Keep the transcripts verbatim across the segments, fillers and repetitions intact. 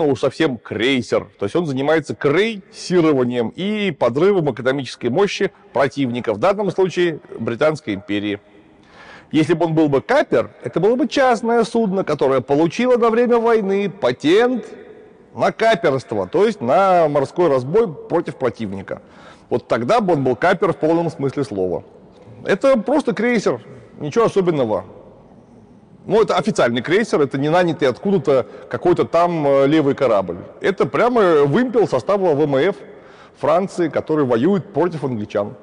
уж совсем крейсер. То есть он занимается крейсированием и подрывом экономической мощи противника, в данном случае Британской империи. Если бы он был бы капер, это было бы частное судно, которое получило на время войны патент на каперство, то есть на морской разбой против противника. Вот тогда бы он был капер в полном смысле слова. Это просто крейсер, ничего особенного. Ну, это официальный крейсер, это не нанятый откуда-то какой-то там левый корабль. Это прямо вымпел состава ВМФ Франции, который воюет против англичан.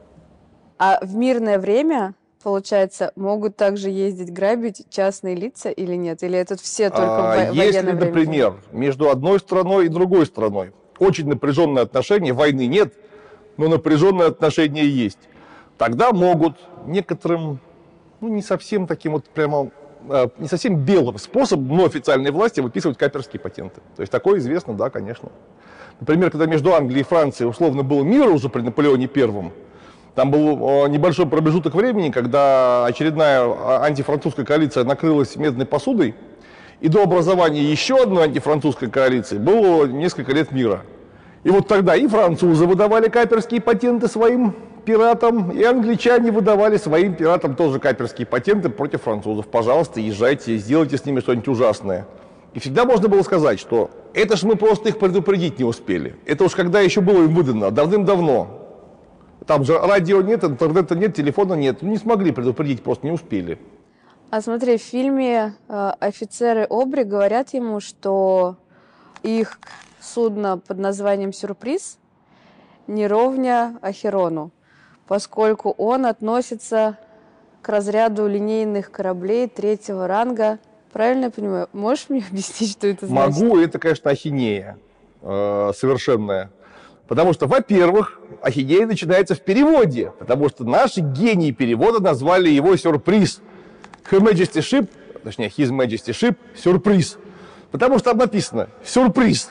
А в мирное время, получается, могут также ездить грабить частные лица или нет? Или это все только а, в военное время? Если, например, между одной страной и другой страной очень напряженные отношения, войны нет, но напряженные отношения есть, тогда могут некоторым, ну, не совсем таким вот прямо, не совсем белым способом, но официальные власти выписывать каперские патенты. То есть такое известно, да, конечно. Например, когда между Англией и Францией условно был мир уже при Наполеоне Первом, там был небольшой промежуток времени, когда очередная антифранцузская коалиция накрылась медной посудой, и до образования еще одной антифранцузской коалиции было несколько лет мира. И вот тогда и французы выдавали каперские патенты своим пиратам, и англичане выдавали своим пиратам тоже каперские патенты против французов. Пожалуйста, езжайте, сделайте с ними что-нибудь ужасное. И всегда можно было сказать, что это ж мы просто их предупредить не успели. Это уж когда еще было им выдано, давным-давно. Там же радио нет, интернета нет, телефона нет. Не смогли предупредить, просто не успели. А смотри, в фильме э, офицеры Обри говорят ему, что их судно под названием «Сюрприз» не ровня Ахерону, поскольку он относится к разряду линейных кораблей третьего ранга. Правильно я понимаю? Можешь мне объяснить, что это значит? Могу, это, конечно, ахинея э, совершенная. Потому что, во-первых, ахинея начинается в переводе, потому что наши гении перевода назвали его «Сюрприз». Her Majesty Ship, точнее, His Majesty Ship, «Сюрприз». Потому что там написано «Сюрприз».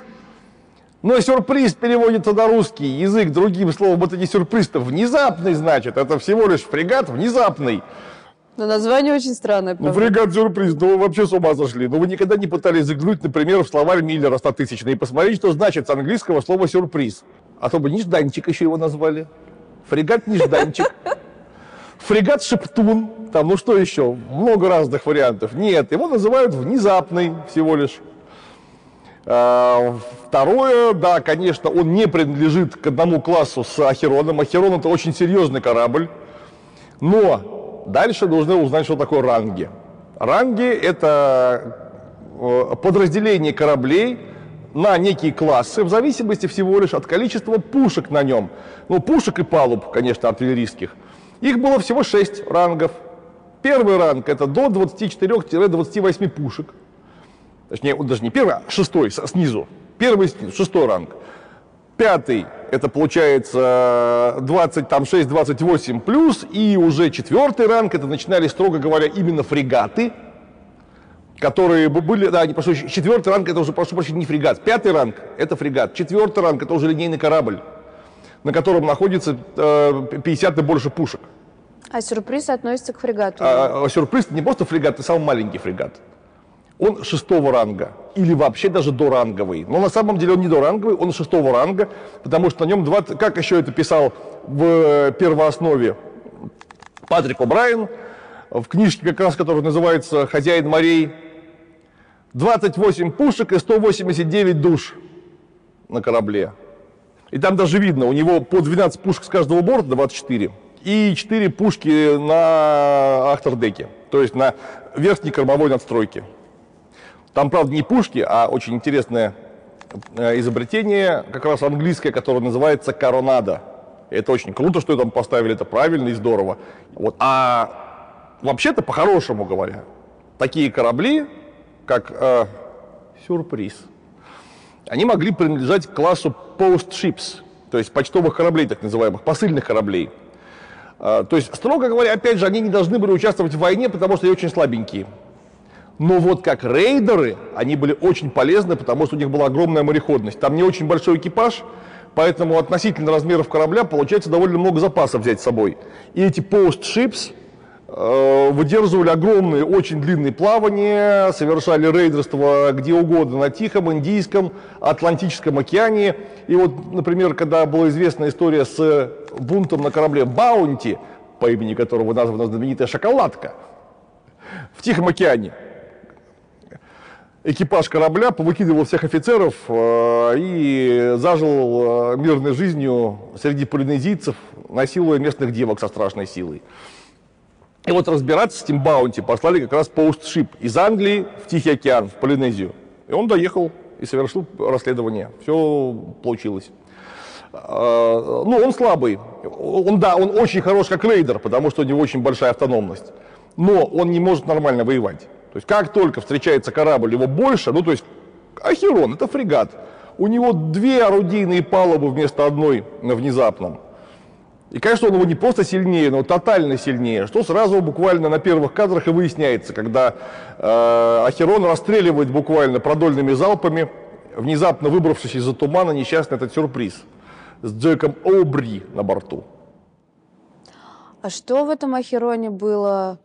Но сюрприз переводится на русский язык другим словом. Это не сюрприз-то, внезапный, значит. Это всего лишь фрегат внезапный. Но название очень странное, правда? Ну, фрегат-сюрприз, ну вы вообще с ума сошли. Ну вы никогда не пытались заглянуть, например, в словарь Миллера стотысячный и посмотреть, что значит с английского слово «сюрприз». А то бы нежданчик еще его назвали. Фрегат-нежданчик. Фрегат-шептун. Там, ну что еще? Много разных вариантов. Нет, его называют внезапный всего лишь. Второе, да, конечно, он не принадлежит к одному классу с Ахероном. Ахерон — это очень серьезный корабль. Но дальше нужно узнать, что такое ранги. Ранги — это подразделение кораблей на некие классы, в зависимости всего лишь от количества пушек на нем. Ну, пушек и палуб, конечно, артиллерийских. Их было всего шесть рангов. Первый ранг — это до двадцати четырёх — двадцати восьми пушек. Точнее, даже не первый, а шестой, снизу. Первый снизу, шестой ранг. Пятый, это получается двадцать шесть — двадцать восемь плюс. И уже четвертый ранг, это начинали, строго говоря, именно фрегаты, которые были, да, не прошу, четвертый ранг, это уже, прошу прощения, не фрегат. Пятый ранг, это фрегат. Четвертый ранг, это уже линейный корабль, на котором находится э, пятьдесят и больше пушек. А сюрприз относится к фрегату? А, а сюрприз не просто фрегат, это самый маленький фрегат. Он шестого ранга, или вообще даже доранговый. Но на самом деле он не доранговый, он шестого ранга, потому что на нем двадцать, как еще это писал в первооснове Патрик О'Брайен, в книжке, как раз, которая называется «Хозяин морей», двадцать восемь пушек и сто восемьдесят девять душ на корабле. И там даже видно, у него по двенадцать пушек с каждого борта, двадцать четыре, и четыре пушки на ахтердеке, то есть на верхней кормовой надстройке. Там, правда, не пушки, а очень интересное изобретение, как раз английское, которое называется «коронада». Это очень круто, что там поставили, это правильно и здорово. Вот. А вообще-то, по-хорошему говоря, такие корабли, как э, «Сюрприз», они могли принадлежать к классу «post ships», то есть почтовых кораблей, так называемых, посыльных кораблей. Э, то есть, строго говоря, опять же, они не должны были участвовать в войне, потому что они очень слабенькие. Но вот как рейдеры, они были очень полезны, потому что у них была огромная мореходность. Там не очень большой экипаж, поэтому относительно размеров корабля получается довольно много запасов взять с собой. И эти post ships э, выдерживали огромные, очень длинные плавания, совершали рейдерство где угодно, на Тихом, Индийском, Атлантическом океане. И вот, например, когда была известна история с бунтом на корабле «Баунти», по имени которого названа знаменитая шоколадка, в Тихом океане, экипаж корабля повыкидывал всех офицеров э, и зажил э, мирной жизнью среди полинезийцев, насилуя местных девок со страшной силой. И вот разбираться с этим Баунти послали как раз пост-шип из Англии в Тихий океан, в Полинезию. И он доехал и совершил расследование. Все получилось. Э, ну, он слабый. Он, да, он очень хорош как рейдер, потому что у него очень большая автономность. Но он не может нормально воевать. То есть как только встречается корабль, его больше, ну то есть Ахерон, это фрегат, у него две орудийные палубы вместо одной на внезапном. И, конечно, он его не просто сильнее, но тотально сильнее, что сразу буквально на первых кадрах и выясняется, когда э, Ахерон расстреливает буквально продольными залпами, внезапно выбравшись из-за тумана, несчастный этот сюрприз с Джеком Обри на борту. А что в этом Ахероне было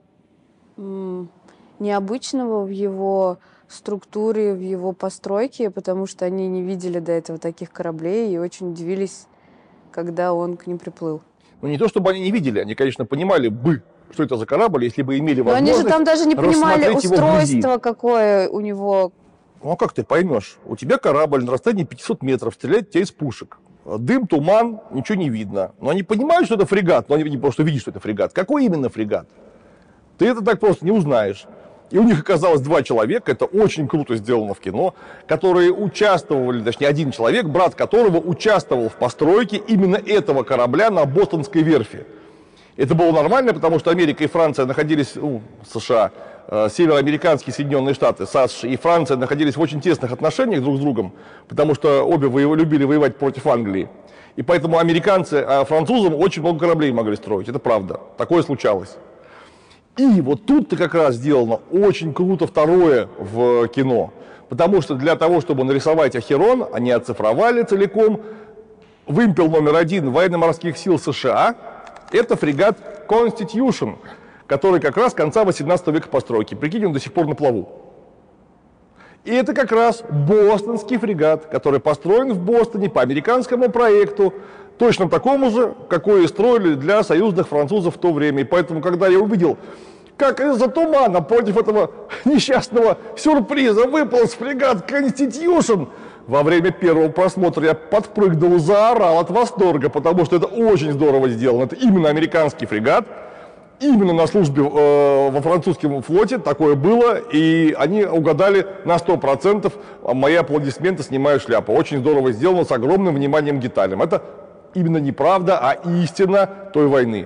необычного в его структуре, в его постройке, потому что они не видели до этого таких кораблей и очень удивились, когда он к ним приплыл? Ну, не то, чтобы они не видели, они, конечно, понимали бы, что это за корабль, если бы имели Но возможность. они же там даже не понимали рассмотреть его вблизи. устройство, какое у него. Ну, а как ты поймешь? У тебя корабль на расстоянии пятисот метров, стреляет тебя из пушек. Дым, туман, ничего не видно. Но они понимают, что это фрегат, но они не просто видят, что это фрегат. Какой именно фрегат? Ты это так просто не узнаешь. И у них оказалось два человека, это очень круто сделано в кино, которые участвовали, точнее один человек, брат которого участвовал в постройке именно этого корабля на Бостонской верфи. Это было нормально, потому что Америка и Франция находились, ну, США, э, североамериканские Соединенные Штаты, САСШ и Франция находились в очень тесных отношениях друг с другом, потому что обе воев... любили воевать против Англии. И поэтому американцы, а французам очень много кораблей могли строить, это правда, такое случалось. И вот тут-то как раз сделано очень круто второе в кино. Потому что для того, чтобы нарисовать Ахерон, они оцифровали целиком вымпел номер один военно-морских сил США. Это фрегат Constitution, который как раз конца восемнадцатого века постройки. Прикинь, он до сих пор на плаву. И это как раз бостонский фрегат, который построен в Бостоне по американскому проекту, точно такому же, какой и строили для союзных французов в то время. И поэтому, когда я увидел, как из-за тумана против этого несчастного сюрприза выполз фрегат Constitution, во время первого просмотра я подпрыгнул, заорал от восторга, потому что это очень здорово сделано. Это именно американский фрегат, именно на службе э, во французском флоте такое было, и они угадали на сто процентов. Мои аплодисменты, снимаю шляпу. Очень здорово сделано, с огромным вниманием к деталям. Это именно не правда, а истина той войны.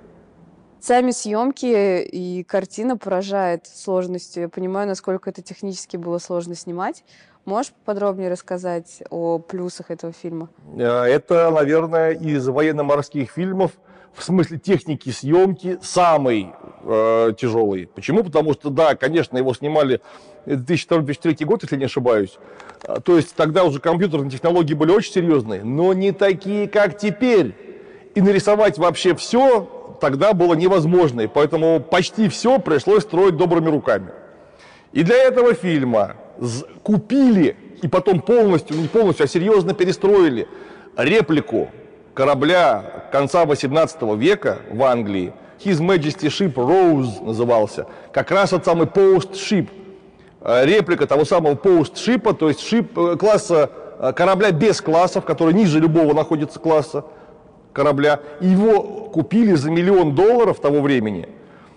Сами съемки и картина поражает сложностью. Я понимаю, насколько это технически было сложно снимать. Можешь подробнее рассказать о плюсах этого фильма? Это, наверное, из военно-морских фильмов, в смысле техники съемки, самый э, тяжелый. Почему? Потому что, да, конечно, его снимали две тысячи второй — две тысячи третий год, если не ошибаюсь. То есть тогда уже компьютерные технологии были очень серьезные, но не такие, как теперь. И нарисовать вообще все тогда было невозможно, и поэтому почти все пришлось строить добрыми руками. И для этого фильма купили и потом полностью, не полностью, а серьезно перестроили реплику корабля конца восемнадцатого века в Англии. His Majesty Ship Rose назывался. Как раз от самый Post-Ship. Реплика того самого Post-Ship, то есть шип, класса, корабля без классов, который ниже любого находится класса корабля. И его купили за миллион долларов того времени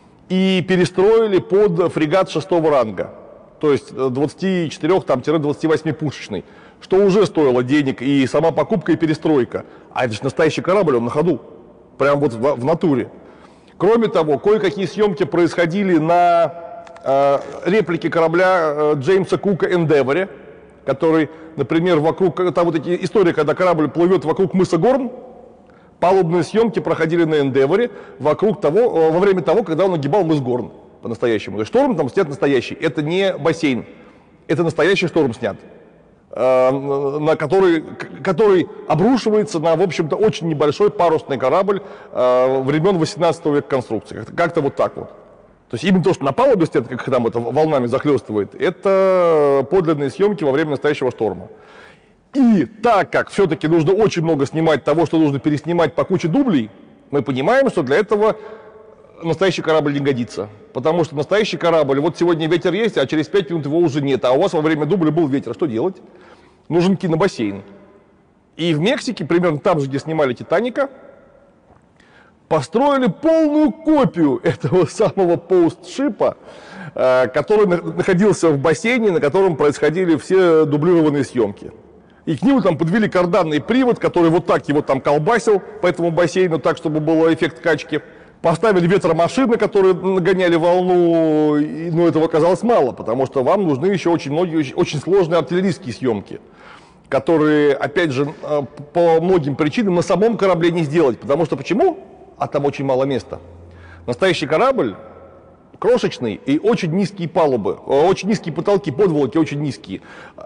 и перестроили под фрегат шестого ранга. То есть двадцать четыре — двадцать восемь пушечный, что уже стоило денег, и сама покупка, и перестройка. А это же настоящий корабль, он на ходу, прям вот в, в натуре. Кроме того, кое-какие съемки происходили на э, реплике корабля э, Джеймса Кука Эндеворе, который, например, вокруг, там вот эти истории, когда корабль плывет вокруг мыса Горн, палубные съемки проходили на Эндеворе вокруг того, э, во время того, когда он огибал мыс Горн. По-настоящему. То есть шторм там снят настоящий. Это не бассейн. Это настоящий шторм снят. на который, который обрушивается на, в общем-то, очень небольшой парусный корабль времен восемнадцатого века конструкции. Как-то вот так вот. То есть именно то, что на палубе стоит, как там это волнами захлестывает, это подлинные съемки во время настоящего шторма. И так как все-таки нужно очень много снимать того, что нужно переснимать по куче дублей, мы понимаем, что для этого настоящий корабль не годится. Потому что настоящий корабль, вот сегодня ветер есть, а через пять минут его уже нет, а у вас во время дубля был ветер. Что делать? Нужен кинобассейн. И в Мексике, примерно там же, где снимали «Титаника», построили полную копию этого самого пост-шипа, который находился в бассейне, на котором происходили все дублированные съемки. И к нему там подвели карданный привод, который вот так его там колбасил по этому бассейну, так, чтобы был эффект качки. Поставили ветромашины, которые нагоняли волну, но этого оказалось мало, потому что вам нужны еще очень многие, очень сложные артиллерийские съемки, которые, опять же, по многим причинам на самом корабле не сделать. Потому что почему? А там очень мало места. Настоящий корабль крошечный и очень низкие палубы, очень низкие потолки, подволоки очень низкие.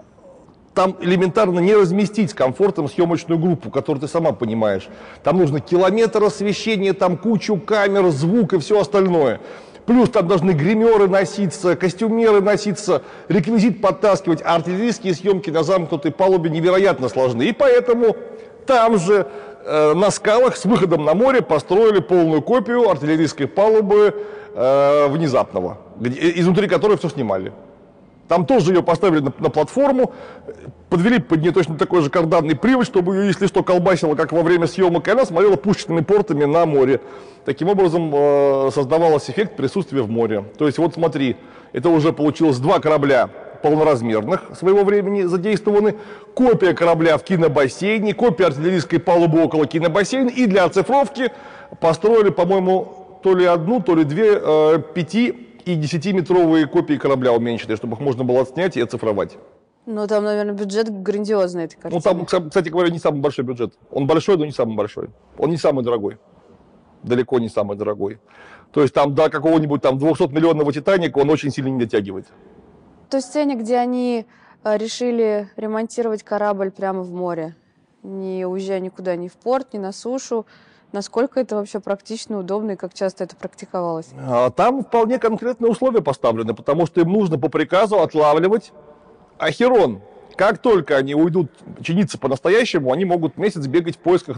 Там элементарно не разместить с комфортом съемочную группу, которую ты сама понимаешь. Там нужно километр освещения, там кучу камер, звук и все остальное. Плюс там должны гримеры носиться, костюмеры носиться, реквизит подтаскивать. А артиллерийские съемки на замкнутой палубе невероятно сложны. И поэтому там же э, на скалах с выходом на море построили полную копию артиллерийской палубы э, внезапного, где, изнутри которой все снимали. Там тоже ее поставили на, на платформу, подвели под нее точно такой же карданный привод, чтобы ее, если что, колбасило, как во время съемок, и она смотрела пушечными портами на море. Таким образом э, создавался эффект присутствия в море. То есть вот смотри, это уже получилось два корабля полноразмерных своего времени задействованы, копия корабля в кинобассейне, копия артиллерийской палубы около кинобассейна, и для оцифровки построили, по-моему, то ли одну, то ли две э, пяти и десятиметровые копии корабля уменьшенные, чтобы их можно было отснять и оцифровать. Ну, там, наверное, бюджет грандиозный этой картины. Ну, там, кстати говоря, не самый большой бюджет. Он большой, но не самый большой. Он не самый дорогой. Далеко не самый дорогой. То есть там до какого-нибудь там двухсотмиллионного «Титаника» он очень сильно не дотягивает. В той сцене, где они решили ремонтировать корабль прямо в море, не уезжая никуда, ни в порт, ни на сушу, насколько это вообще практично, удобно и как часто это практиковалось? Там вполне конкретные условия поставлены, потому что им нужно по приказу отлавливать ахерон. Как только они уйдут чиниться по-настоящему, они могут месяц бегать в поисках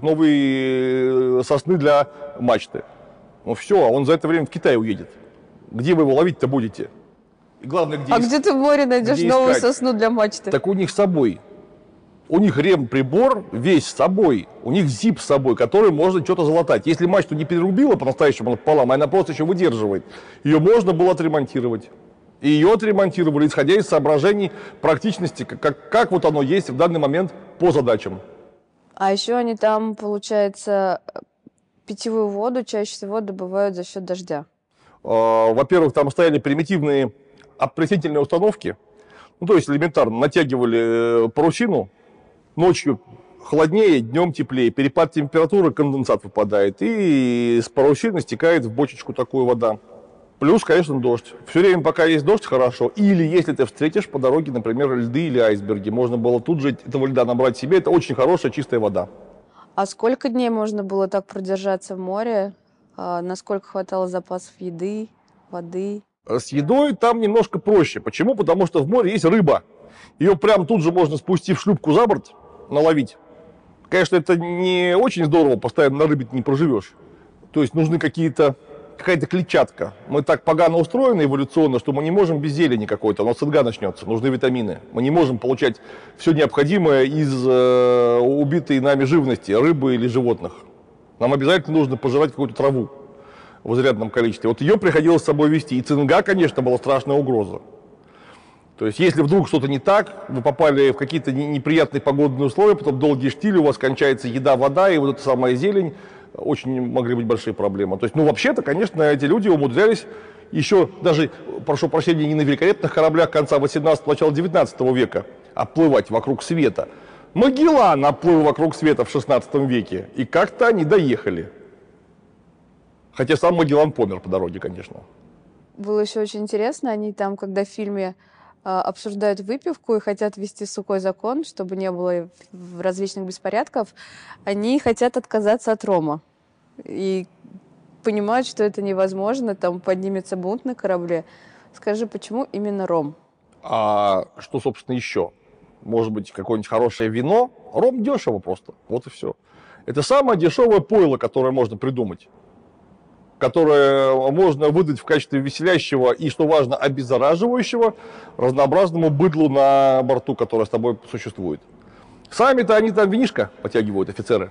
новой сосны для мачты. Ну все, а он за это время в Китай уедет. Где вы его ловить-то будете? И главное, где а искать? Где ты в море найдешь новую искать? Сосну для мачты? Так у них с собой. У них ремприбор весь с собой, у них зип с собой, который можно что-то залатать. Если мачту не перерубила по-настоящему пополам, она просто еще выдерживает, ее можно было отремонтировать. И ее отремонтировали, исходя из соображений практичности, как, как вот оно есть в данный момент по задачам. А еще они там, получается, питьевую воду чаще всего добывают за счет дождя. Во-первых, там стояли примитивные опреснительные установки, ну, то есть элементарно натягивали парусину. Ночью холоднее, днем теплее, перепад температуры, конденсат выпадает, и с парусины стекает в бочечку такую вода. Плюс, конечно, дождь. Все время, пока есть дождь, хорошо. Или если ты встретишь по дороге, например, льды или айсберги, можно было тут же этого льда набрать себе, это очень хорошая чистая вода. А сколько дней можно было так продержаться в море? А насколько хватало запасов еды, воды? С едой там немножко проще. Почему? Потому что в море есть рыба. Ее прям тут же можно, спустив шлюпку за борт, наловить. Конечно, это не очень здорово, постоянно на рыбе не проживешь. То есть нужны какие-то, какая-то клетчатка. Мы так погано устроены эволюционно, что мы не можем без зелени какой-то, но цинга начнется, нужны витамины. Мы не можем получать все необходимое из э, убитой нами живности, рыбы или животных. Нам обязательно нужно пожирать какую-то траву в изрядном количестве. Вот ее приходилось с собой вести. И цинга, конечно, была страшная угроза. То есть, если вдруг что-то не так, вы попали в какие-то неприятные погодные условия, потом долгий штиль, у вас кончается еда, вода, и вот эта самая зелень, очень могли быть большие проблемы. То есть, ну, вообще-то, конечно, эти люди умудрялись еще даже, прошу прощения, не на великолепных кораблях конца восемнадцатого, начала девятнадцатого века, оплывать вокруг света. Магеллан оплыл вокруг света в шестнадцатом веке, и как-то они доехали. Хотя сам Магеллан помер по дороге, конечно. Было еще очень интересно, они там, когда в фильме а, обсуждают выпивку и хотят ввести сухой закон, чтобы не было в- различных беспорядков, они хотят отказаться от рома. И понимают, что это невозможно, там поднимется бунт на корабле. Скажи, почему именно ром? А что, собственно, еще? Может быть, какое-нибудь хорошее вино? Ром дешево просто. Вот и все. Это самое дешевое пойло, которое можно придумать. Которое можно выдать в качестве веселящего и, что важно, обеззараживающего разнообразному быдлу на борту, которое с тобой существует. Сами-то они там винишко потягивают, офицеры.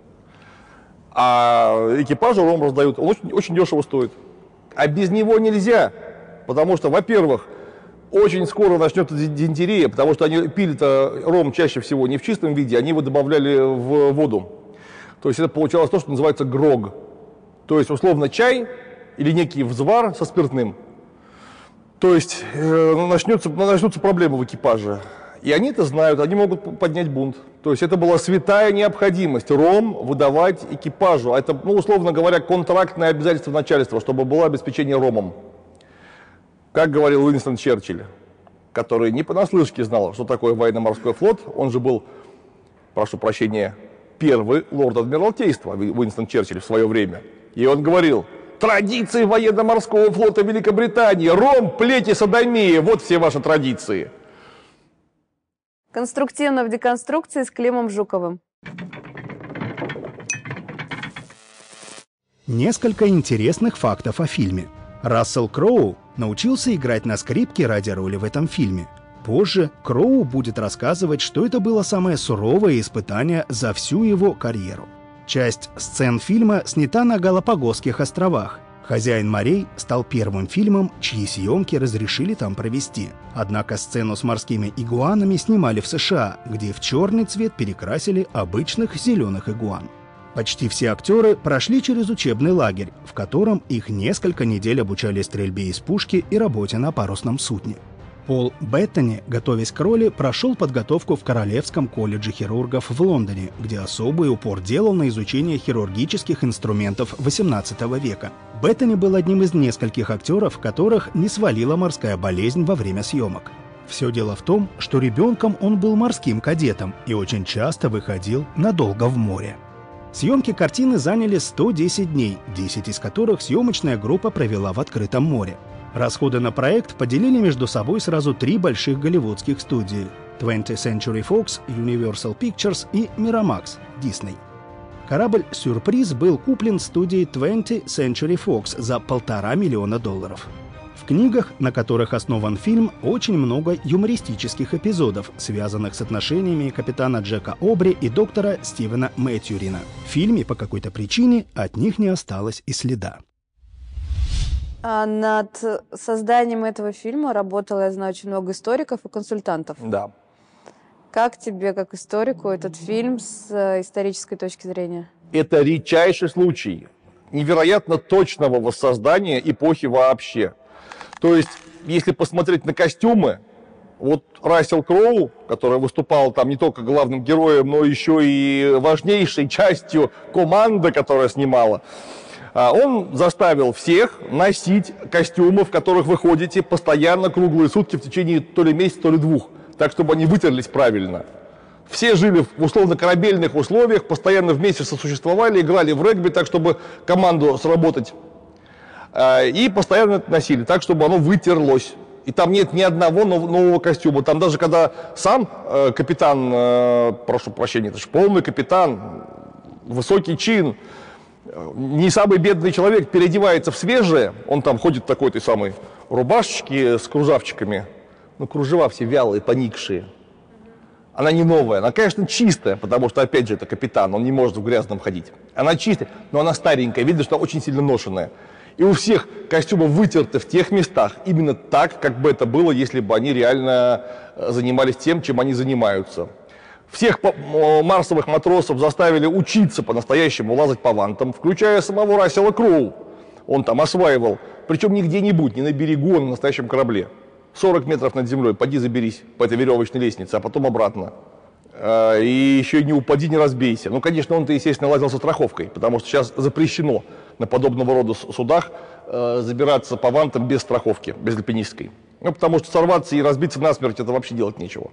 А экипажу ром раздают. Он очень, очень дешево стоит. А без него нельзя. Потому что, во-первых, очень скоро начнется дизентерия, потому что они пили-то ром чаще всего не в чистом виде, они его добавляли в воду. То есть это получалось то, что называется грог. То есть, условно, чай или некий взвар со спиртным. То есть э, начнется, начнутся проблемы в экипаже. И они это знают, они могут поднять бунт. То есть это была святая необходимость ром выдавать экипажу. Это, ну, условно говоря, контрактное обязательство начальства, чтобы было обеспечение ромом. Как говорил Уинстон Черчилль, который не понаслышке знал, что такое военно-морской флот, он же был, прошу прощения, первый лорд Адмиралтейства, Уинстон Черчилль в свое время. И он говорил: традиции военно-морского флота Великобритании, ром, плети, содомия, вот все ваши традиции. Конструктивно в деконструкции с Климом Жуковым. Несколько интересных фактов о фильме. Рассел Кроу научился играть на скрипке ради роли в этом фильме. Позже Кроу будет рассказывать, что это было самое суровое испытание за всю его карьеру. Часть сцен фильма снята на Галапагосских островах. «Хозяин морей» стал первым фильмом, чьи съемки разрешили там провести. Однако сцену с морскими игуанами снимали в США, где в черный цвет перекрасили обычных зеленых игуан. Почти все актеры прошли через учебный лагерь, в котором их несколько недель обучали стрельбе из пушки и работе на парусном судне. Пол Беттани, готовясь к роли, прошел подготовку в Королевском колледже хирургов в Лондоне, где особый упор делал на изучение хирургических инструментов восемнадцатого века. Беттани был одним из нескольких актеров, которых не свалила морская болезнь во время съемок. Все дело в том, что ребенком он был морским кадетом и очень часто выходил надолго в море. Съемки картины заняли сто десять дней, десять из которых съемочная группа провела в открытом море. Расходы на проект поделили между собой сразу три больших голливудских студии – twentieth Century Fox, Universal Pictures и Miramax, Disney. Корабль «Сюрприз» был куплен студией twentieth Century Fox за полтора миллиона долларов. В книгах, на которых основан фильм, очень много юмористических эпизодов, связанных с отношениями капитана Джека Обри и доктора Стивена Мэтьюрина. В фильме по какой-то причине от них не осталось и следа. А над созданием этого фильма работало, я знаю, очень много историков и консультантов. Да. Как тебе, как историку, этот фильм с э, исторической точки зрения? Это редчайший случай невероятно точного воссоздания эпохи вообще. То есть, если посмотреть на костюмы, вот Рассел Кроу, который выступал там не только главным героем, но еще и важнейшей частью команды, которая снимала, он заставил всех носить костюмы, в которых вы ходите постоянно круглые сутки в течение то ли месяца, то ли двух, так, чтобы они вытерлись правильно. Все жили в условно-корабельных условиях, постоянно вместе сосуществовали, играли в регби так, чтобы команду сработать. И постоянно это носили так, чтобы оно вытерлось. И там нет ни одного нового костюма. Там даже когда сам э, капитан, э, прошу прощения, это же полный капитан, высокий чин, э, не самый бедный человек, переодевается в свежее, он там ходит в такой-то самой рубашечке с кружавчиками. Ну, кружева все вялые, поникшие. Она не новая, она, конечно, чистая, потому что, опять же, это капитан, он не может в грязном ходить. Она чистая, но она старенькая, видно, что она очень сильно ношенная. И у всех костюмы вытерты в тех местах именно так, как бы это было, если бы они реально занимались тем, чем они занимаются. Всех марсовых матросов заставили учиться по-настоящему лазать по вантам, включая самого Рассела Кроу. Он там осваивал, причем не где-нибудь, не на берегу, а на настоящем корабле. сорок метров над землей, поди заберись по этой веревочной лестнице, а потом обратно. И еще не упади, не разбейся. Ну, конечно, он-то, естественно, лазил со страховкой, потому что сейчас запрещено на подобного рода судах забираться по вантам без страховки, без альпинистской. Ну, потому что сорваться и разбиться насмерть, это вообще делать нечего.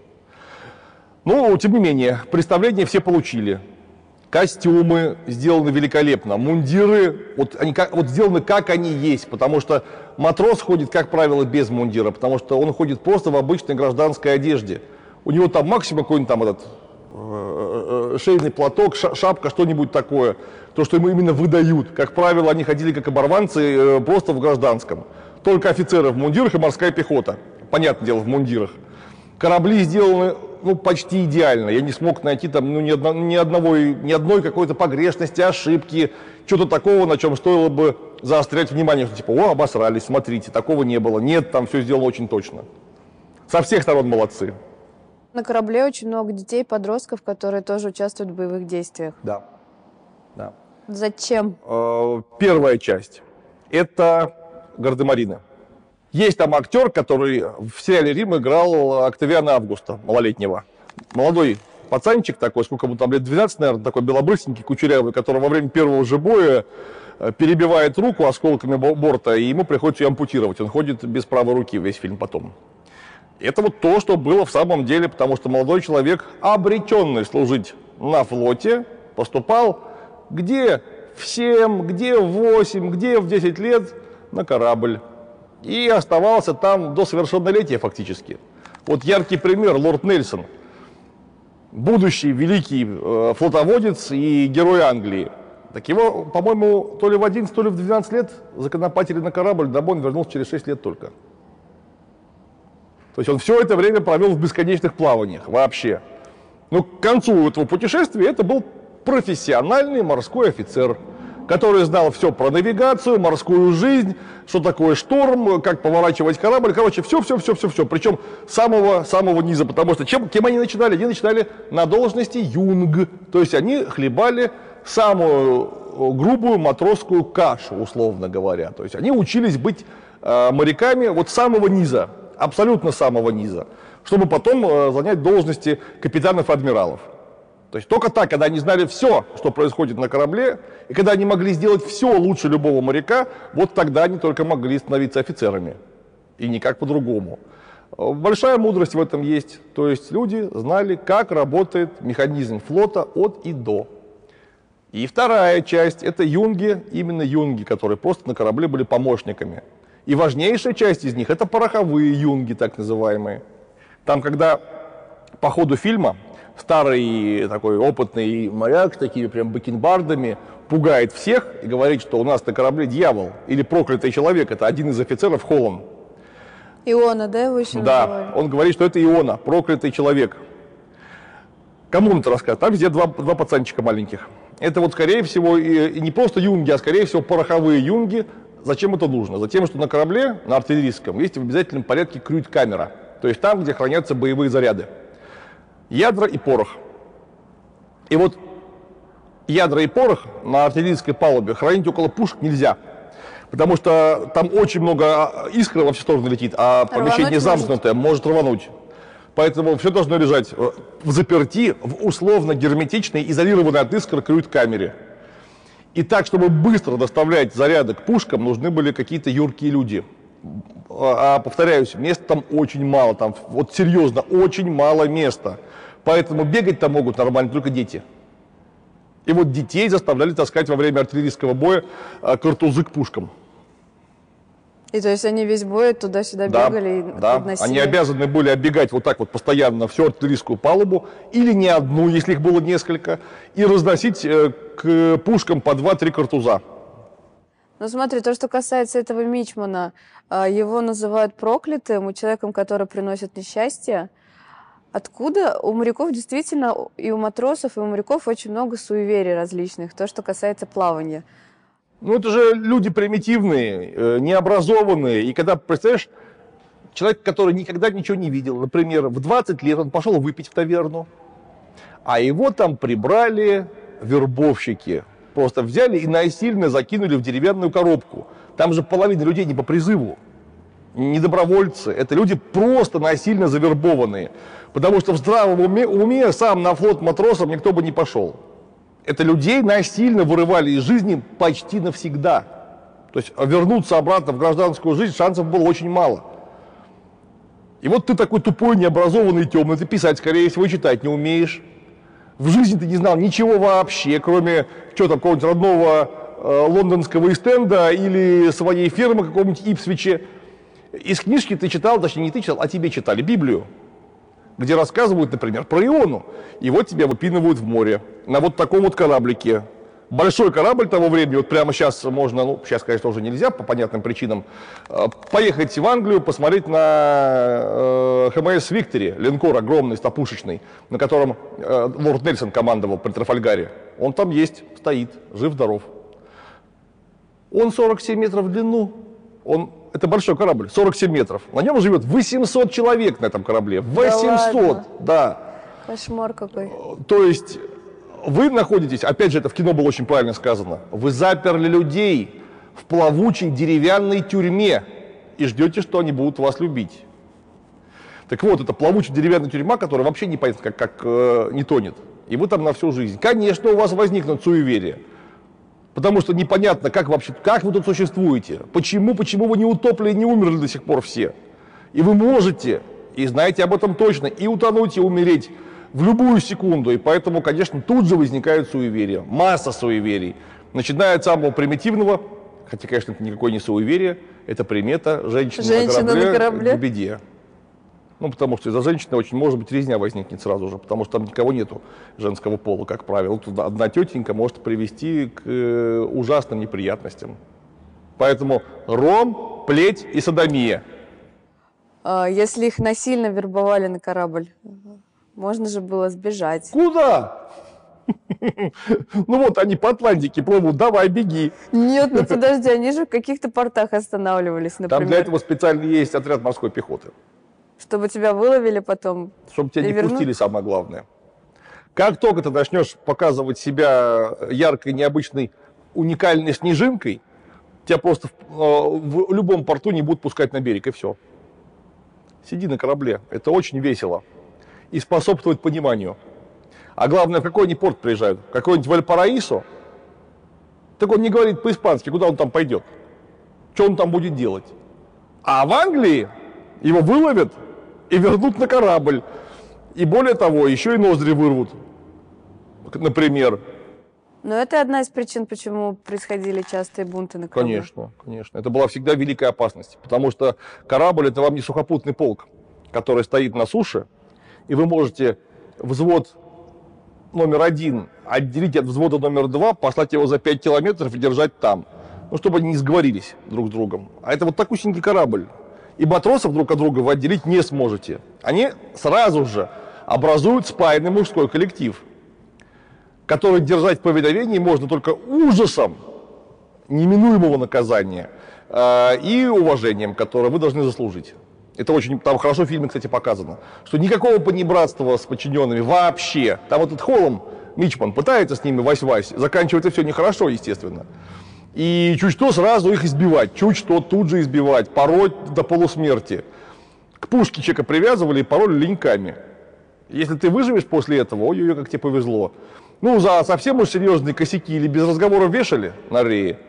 Но, тем не менее, представления все получили. Костюмы сделаны великолепно, мундиры вот, они как, вот сделаны как они есть, потому что матрос ходит, как правило, без мундира, потому что он ходит просто в обычной гражданской одежде. У него там максимум какой-нибудь там этот э, э, шейный платок, шапка, что-нибудь такое, то, что ему именно выдают. Как правило, они ходили как оборванцы э, просто в гражданском. Только офицеры в мундирах и морская пехота, понятное дело, в мундирах. Корабли сделаны ну, почти идеально. Я не смог найти там ну, ни, одно, ни, одного, ни одной какой-то погрешности, ошибки, чего-то такого, на чем стоило бы заострять внимание, что типа, о, обосрались, смотрите, такого не было. Нет, там все сделано очень точно. Со всех сторон молодцы. На корабле очень много детей, подростков, которые тоже участвуют в боевых действиях. Да. Да. Зачем? Первая часть – это гардемарины. Есть там актер, который в сериале «Рим» играл Октавиана Августа, малолетнего. Молодой пацанчик такой, сколько ему там лет, двенадцать, наверное, такой белобрысенький, кучерявый, который во время первого же боя перебивает руку осколками борта, и ему приходится ее ампутировать. Он ходит без правой руки весь фильм потом. Это вот то, что было в самом деле, потому что молодой человек, обреченный служить на флоте, поступал где в семь, где в восемь, где в десять лет на корабль. И оставался там до совершеннолетия фактически. Вот яркий пример, лорд Нельсон, будущий великий э, флотоводец и герой Англии. Так его, по-моему, то ли в одиннадцать, то ли в двенадцать лет законопатили на корабль, домой он вернулся через шесть лет только. То есть он все это время провел в бесконечных плаваниях вообще. Но к концу этого путешествия это был профессиональный морской офицер, который знал все про навигацию, морскую жизнь, что такое шторм, как поворачивать корабль. Короче, все-все-все-все-все. Причем самого-самого низа. Потому что чем, кем они начинали? Они начинали на должности юнг. То есть они хлебали самую грубую матросскую кашу, условно говоря. То есть они учились быть э, моряками вот самого низа, абсолютно самого низа, чтобы потом э, занять должности капитанов и адмиралов. То есть только так, когда они знали все, что происходит на корабле, и когда они могли сделать все лучше любого моряка, вот тогда они только могли становиться офицерами. И никак по-другому. Большая мудрость в этом есть. То есть люди знали, как работает механизм флота от и до. И вторая часть – это юнги, именно юнги, которые просто на корабле были помощниками. И важнейшая часть из них – это пороховые юнги, так называемые. Там, когда по ходу фильма старый такой опытный моряк с такими прям бакенбардами пугает всех и говорит, что у нас на корабле дьявол или проклятый человек. Это один из офицеров Холланд. Иона, да, его еще Да, называли? он говорит, что это Иона, проклятый человек. Кому он это рассказывает? Там везде два, два пацанчика маленьких. Это вот, скорее всего, и, и не просто юнги, а, скорее всего, пороховые юнги. Зачем это нужно? Затем, что на корабле, на артиллерийском, есть в обязательном порядке крюит-камера. То есть там, где хранятся боевые заряды. Ядра и порох. И вот ядра и порох на артиллерийской палубе хранить около пушек нельзя. Потому что там очень много искр во все стороны летит, а помещение замкнутое, может рвануть. Поэтому все должно лежать в заперти, в условно герметичной, изолированной от искр крюит-камере. И так, чтобы быстро доставлять заряды к пушкам, нужны были какие-то юркие люди. А, повторяюсь, места там очень мало, там вот серьезно, очень мало места. Поэтому бегать там могут нормально только дети. И вот детей заставляли таскать во время артиллерийского боя картузы к пушкам. И то есть они весь бой туда-сюда Да, бегали и да. подносили? Они обязаны были оббегать вот так вот постоянно всю артиллерийскую палубу, или не одну, если их было несколько, и разносить к пушкам по два-три картуза. Ну смотри, то, что касается этого мичмана, его называют проклятым, человеком, который приносит несчастье. Откуда у моряков действительно, и у матросов, и у моряков очень много суеверий различных, то, что касается плавания? Ну, это же люди примитивные, необразованные. И когда, представляешь, человек, который никогда ничего не видел, например, в двадцать лет он пошел выпить в таверну, а его там прибрали вербовщики. Просто взяли и насильно закинули в деревянную коробку. Там же половина людей не по призыву, не добровольцы. Это люди просто насильно завербованные. Потому что в здравом уме, уме сам на флот матросом никто бы не пошел. Это людей насильно вырывали из жизни почти навсегда. То есть вернуться обратно в гражданскую жизнь шансов было очень мало. И вот ты такой тупой, необразованный, темный, ты писать, скорее всего, и читать не умеешь. В жизни ты не знал ничего вообще, кроме что там, какого-нибудь родного э, лондонского Истенда или своей фермы какого-нибудь Ипсвиче. Из книжки ты читал, точнее не ты читал, а тебе читали Библию, где рассказывают, например, про Иону. И вот тебя выпинывают в море на вот таком вот кораблике. Большой корабль того времени, вот прямо сейчас можно, ну, сейчас, конечно, уже нельзя по понятным причинам, поехать в Англию, посмотреть на э, эйч эм эс Виктори, линкор огромный, стопушечный, на котором э, лорд Нельсон командовал при Трафальгаре. Он там есть, стоит, жив-здоров. Он сорок семь метров в длину, он, это большой корабль, сорок семь метров. На нем живет восемьсот человек на этом корабле, восемьсот, да. Кошмар какой. То есть... Вы находитесь, опять же, это в кино было очень правильно сказано, вы заперли людей в плавучей деревянной тюрьме и ждете, что они будут вас любить. Так вот, это плавучая деревянная тюрьма, которая вообще непонятно как, как э, не тонет. И вы там на всю жизнь. Конечно, у вас возникнут суеверия. Потому что непонятно, как вообще, как вы тут существуете. Почему, почему вы не утопли и не умерли до сих пор все. И вы можете, и знаете об этом точно, и утонуть, и умереть в любую секунду, и поэтому, конечно, тут же возникают суеверия, масса суеверий, начиная от самого примитивного, хотя, конечно, это никакое не суеверие, это примета женщины, Женщина на, корабле, на корабле к беде. Ну, потому что из-за женщины очень, может быть, резня возникнет сразу же, потому что там никого нету женского пола, как правило. Тут одна тетенька может привести к э, ужасным неприятностям. Поэтому ром, плеть и содомия. А если их насильно вербовали на корабль, можно же было сбежать. Куда? Ну вот они по Атлантике плывут, давай, беги. Нет, ну подожди, они же в каких-то портах останавливались, например. Там для этого специально есть отряд морской пехоты. Чтобы тебя выловили потом. Чтобы тебя и не вернут? пустили, самое главное. Как только ты начнешь показывать себя яркой, необычной, уникальной снежинкой, тебя просто в, в любом порту не будут пускать на берег, и все. Сиди на корабле, это очень весело. И способствует пониманию. А главное, в какой они порт приезжают? Какой-нибудь Вальпараисо? Так он не говорит по-испански, куда он там пойдет? Что он там будет делать? А в Англии его выловят и вернут на корабль. И более того, еще и ноздри вырвут, например. Но это одна из причин, почему происходили частые бунты на корабле. Конечно, конечно. Это была всегда великая опасность. Потому что корабль — это вам не сухопутный полк, который стоит на суше, и вы можете взвод номер один отделить от взвода номер два, послать его за пять километров и держать там. Ну, чтобы они не сговорились друг с другом. А это вот такусенький корабль. И матросов друг от друга вы отделить не сможете. Они сразу же образуют спаянный мужской коллектив, который держать в повиновении можно только ужасом неминуемого наказания э, и уважением, которое вы должны заслужить. Это очень, там хорошо в фильме, кстати, показано, что никакого понебратства с подчиненными вообще. Там вот этот Холлом, Мичман, пытается с ними вась-вась, заканчивается все нехорошо, естественно. И чуть что сразу их избивать, чуть что тут же избивать, пороть до полусмерти. К пушке человека привязывали и пороли леньками. Если ты выживешь после этого, ой-ой-ой, как тебе повезло. Ну, за совсем уж серьезные косяки или без разговоров вешали на рее,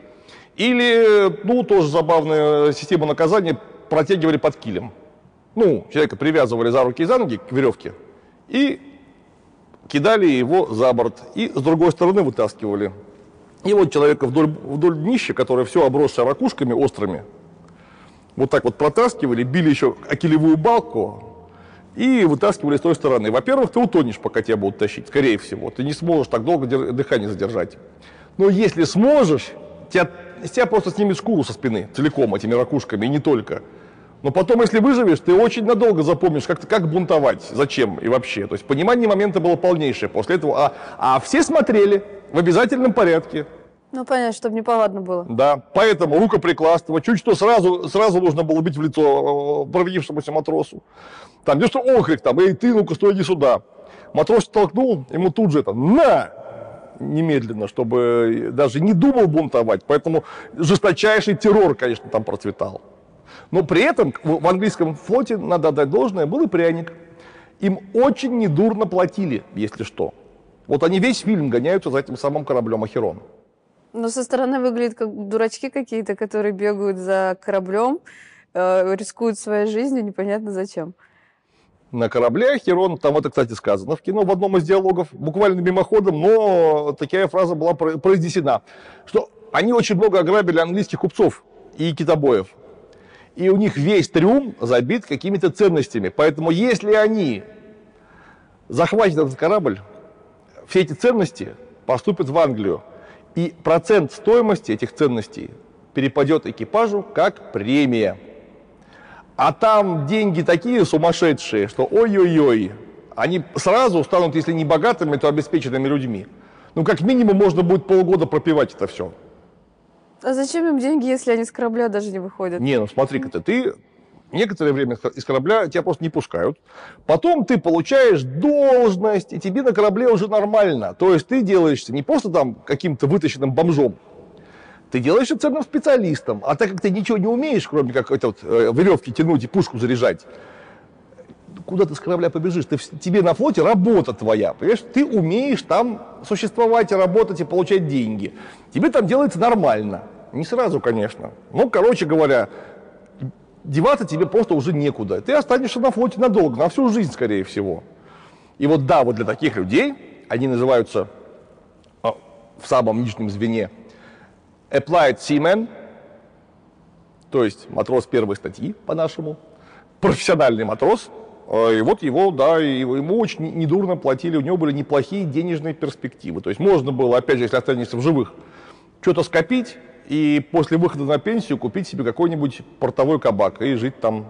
или, ну, тоже забавная система наказания, протягивали под килем. Ну, человека привязывали за руки и за ноги к веревке и кидали его за борт, и с другой стороны вытаскивали. И вот человека вдоль, вдоль днища, которое все обросшее ракушками острыми, вот так вот протаскивали, били еще о килевую балку и вытаскивали с той стороны. Во-первых, ты утонешь, пока тебя будут тащить, скорее всего. Ты не сможешь так долго дыхание задержать. Но если сможешь, тебя, с тебя просто снимет шкуру со спины целиком этими ракушками, и не только. Но потом, если выживешь, ты очень надолго запомнишь, как, как бунтовать, зачем и вообще. То есть понимание момента было полнейшее после этого. А, а все смотрели в обязательном порядке. Ну, понятно, чтобы неповадно было. Да, поэтому рукоприкладство, чуть что сразу, сразу нужно было бить в лицо провинившемуся матросу. Там, где что окрик, там, эй, ты, ну-ка, стой, иди сюда. Матрос толкнул, ему тут же это, на! Немедленно, чтобы даже не думал бунтовать. Поэтому жесточайший террор, конечно, там процветал. Но при этом в английском флоте, надо отдать должное, был и пряник. Им очень недурно платили, если что. Вот они весь фильм гоняются за этим самым кораблем Ахерон. Но со стороны выглядит как дурачки какие-то, которые бегают за кораблем, э, рискуют своей жизнью непонятно зачем. На корабле Ахерон, там это, кстати, сказано в кино в одном из диалогов, буквально мимоходом, но такая фраза была произнесена, что они очень много ограбили английских купцов и китобоев. И у них весь трюм забит какими-то ценностями. Поэтому если они захватят этот корабль, все эти ценности поступят в Англию. И процент стоимости этих ценностей перепадет экипажу как премия. А там деньги такие сумасшедшие, что ой-ой-ой, они сразу станут, если не богатыми, то обеспеченными людьми. Ну, как минимум, можно будет полгода пропивать это все. А зачем им деньги, если они с корабля даже не выходят? Не, ну смотри-ка ты, ты некоторое время из корабля тебя просто не пускают. Потом ты получаешь должность, и тебе на корабле уже нормально. То есть ты делаешься не просто там каким-то вытащенным бомжом, ты делаешься ценным специалистом. А так как ты ничего не умеешь, кроме как это вот, э, веревки тянуть и пушку заряжать, куда ты с корабля побежишь? Ты, тебе на флоте работа твоя, понимаешь? Ты умеешь там существовать и работать, и получать деньги. Тебе там делается нормально. Не сразу, конечно. Ну, короче говоря, деваться тебе просто уже некуда. Ты останешься на флоте надолго, на всю жизнь, скорее всего. И вот да, вот для таких людей, они называются а, в самом нижнем звене Applied Seaman, то есть матрос первой статьи, по-нашему, профессиональный матрос. И вот его, да, ему очень недурно платили, у него были неплохие денежные перспективы. То есть можно было, опять же, если останешься в живых, что-то скопить и после выхода на пенсию купить себе какой-нибудь портовой кабак и жить там,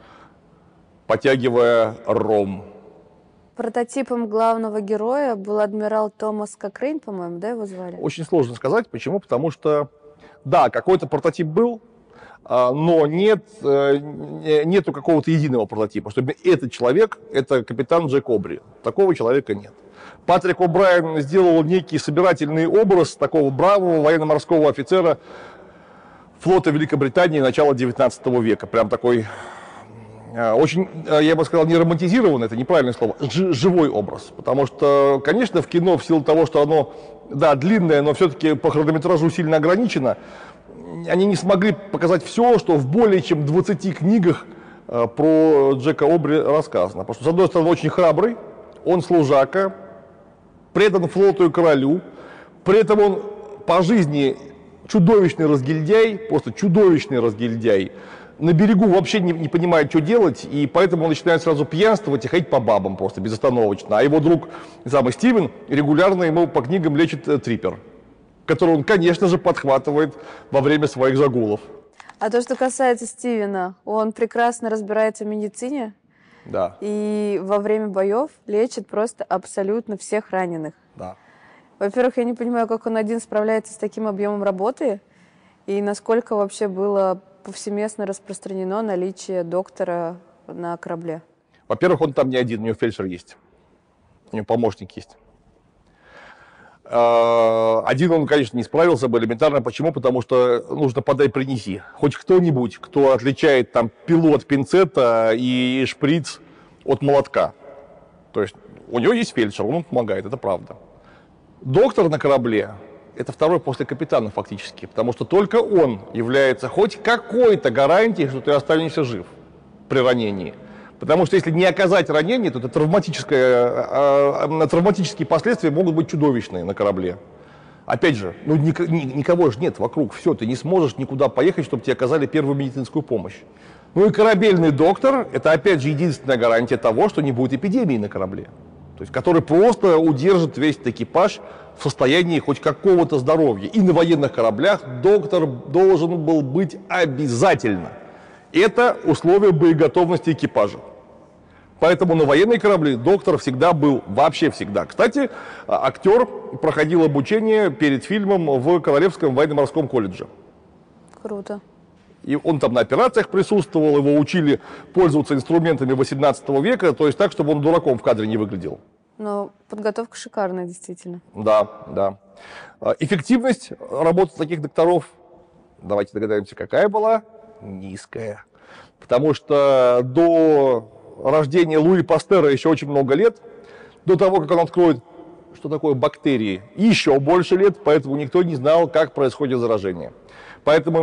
потягивая ром. Прототипом главного героя был адмирал Томас Кокрейн, по-моему, да, его звали? Очень сложно сказать. Почему? Потому что, да, какой-то прототип был, но нет, нету какого-то единого прототипа, что этот человек, это капитан Джек Обри. Такого человека нет. Патрик О'Брайен сделал некий собирательный образ такого бравого военно-морского офицера флота Великобритании начала девятнадцатого века. Прям такой, очень, я бы сказал, не романтизированный, это неправильное слово, живой образ. Потому что, конечно, в кино в силу того, что оно, да, длинное, но все-таки по хронометражу сильно ограничено, они не смогли показать все, что в более чем двадцати книгах э, про Джека Обри рассказано. Потому что, с одной стороны, очень храбрый, он служака, предан флоту и королю, при этом он по жизни чудовищный разгильдяй, просто чудовищный разгильдяй, на берегу вообще не, не понимает, что делать, и поэтому он начинает сразу пьянствовать и ходить по бабам просто безостановочно. А его друг, самый Стивен, регулярно ему по книгам лечит э, трипер, который он, конечно же, подхватывает во время своих загулов. А то, что касается Стивена, он прекрасно разбирается в медицине. Да. И во время боев лечит просто абсолютно всех раненых. Да. Во-первых, я не понимаю, как он один справляется с таким объемом работы, и насколько вообще было повсеместно распространено наличие доктора на корабле. Во-первых, он там не один, у него фельдшер есть, у него помощник есть. Один он, конечно, не справился бы элементарно. Почему? Потому что нужно подай-принеси. Хоть кто-нибудь, кто отличает там пилу от пинцета и шприц от молотка. То есть у него есть фельдшер, он ему помогает, это правда. Доктор на корабле – это второй после капитана фактически, потому что только он является хоть какой-то гарантией, что ты останешься жив при ранении. Потому что если не оказать ранение, то это травматическое, а, травматические последствия могут быть чудовищные на корабле. Опять же, ну ник, ни, никого же нет вокруг, все, ты не сможешь никуда поехать, чтобы тебе оказали первую медицинскую помощь. Ну и корабельный доктор – это опять же единственная гарантия того, что не будет эпидемии на корабле. То есть, который просто удержит весь этот экипаж в состоянии хоть какого-то здоровья. И на военных кораблях доктор должен был быть обязательно. Это условие боеготовности экипажа. Поэтому на военные корабли доктор всегда был, вообще всегда. Кстати, актер проходил обучение перед фильмом в Королевском военно-морском колледже. Круто. И он там на операциях присутствовал, его учили пользоваться инструментами восемнадцатого века, то есть так, чтобы он дураком в кадре не выглядел. Но подготовка шикарная, действительно. Да, да. Эффективность работы таких докторов, давайте догадаемся, какая была? Низкая. Потому что до рождения Луи Пастера еще очень много лет, до того, как он откроет, что такое бактерии, еще больше лет, поэтому никто не знал, как происходит заражение. Поэтому